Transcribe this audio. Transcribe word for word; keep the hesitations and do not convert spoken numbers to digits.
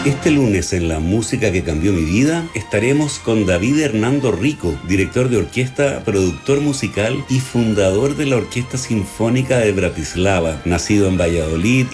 Este lunes en La Música que Cambió Mi Vida estaremos con David Hernando Rico, director de orquesta, productor musical y fundador de la Orquesta Sinfónica de Bratislava, nacido en Valladolid